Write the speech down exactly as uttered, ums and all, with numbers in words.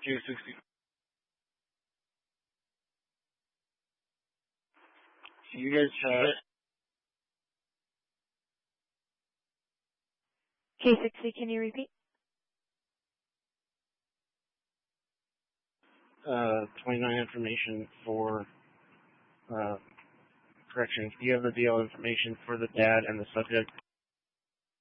two sixty. You guys have it? K sixty, can you repeat? Uh, twenty-nine information for, uh, corrections. Do you have the deal information for the dad and the subject?